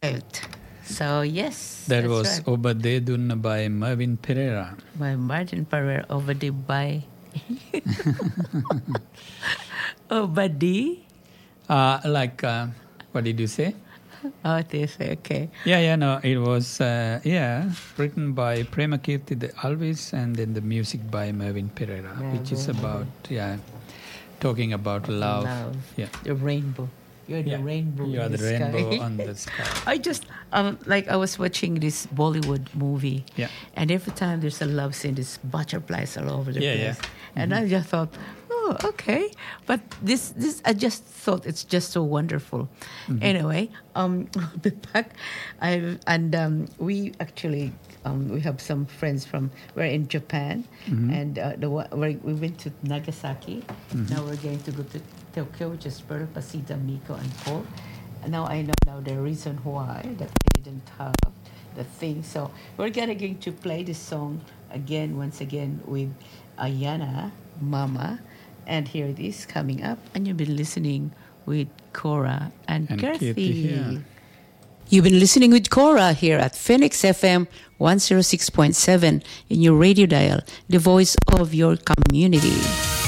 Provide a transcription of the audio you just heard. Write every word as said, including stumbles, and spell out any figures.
Right. So, yes. That that's was right. Obade Dunna by Mervyn Pereira. By Martin Pereira, Obadi by... Obadi? Uh, like, uh, what did you say? Oh, they say, okay. Yeah, yeah, no, it was, uh, yeah, written by Premakirti the Alvis and then the music by Mervyn Pereira, Yeah, which is very about, yeah, talking about love. Love. Yeah. The rainbow. You're Yeah. the rainbow You are in the the rainbow sky. on the sky. I just, um, like, I was watching this Bollywood movie. Yeah. And every time there's a love scene, there's butterflies all over the Yeah, place. yeah. And I just thought, oh, okay. But this, this, I just thought it's just so wonderful. Anyway, um, I'll be back. I and um, we actually, um, we have some friends from, we're in Japan. And uh, the one- we we went to Nagasaki. Now we're going to go to Tokyo, which is Pearl, Pasita, Miko, and Paul. And now I know now the reason why that they didn't have the thing. So we're gonna going to play this song again, once again, with Ayana, Mama. And here it is coming up. And you've been listening with Cora and, And Kirthi. Kirthi here. You've been listening with Cora here at Phoenix F M one oh six point seven in your radio dial, the voice of your community.